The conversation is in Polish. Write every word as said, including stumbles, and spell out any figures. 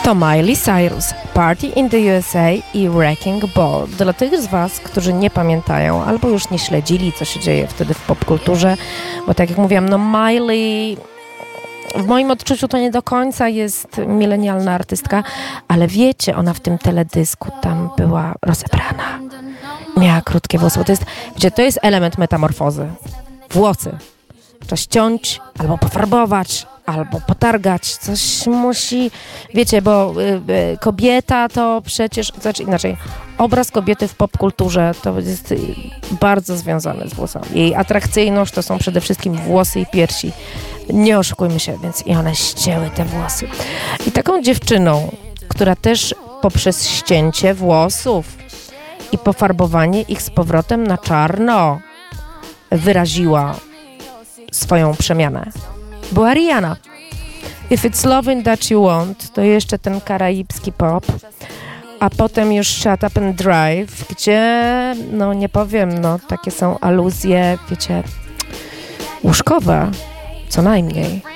To Miley Cyrus, Party in the U S A i Wrecking Ball. Dla tych z Was, którzy nie pamiętają albo już nie śledzili, co się dzieje wtedy w popkulturze, bo tak jak mówiłam, no Miley w moim odczuciu to nie do końca jest milenialna artystka, ale wiecie, ona w tym teledysku tam była rozebrana. Miała krótkie włosy, bo to jest, wiecie, to jest element metamorfozy. Włosy. Trzeba ściąć, albo pofarbować, albo potargać. Coś musi, wiecie, bo y, y, kobieta to przecież, znaczy inaczej, obraz kobiety w popkulturze to jest y, bardzo związany z włosami. Jej atrakcyjność to są przede wszystkim włosy i piersi. Nie oszukujmy się, więc i one ścięły te włosy. I taką dziewczyną, która też poprzez ścięcie włosów i pofarbowanie ich z powrotem na czarno wyraziła swoją przemianę, była Rihanna. If It's Loving That You Want, to jeszcze ten karaibski pop, a potem już Shut Up and Drive, gdzie, no nie powiem, no takie są aluzje, wiecie, łóżkowe, co najmniej.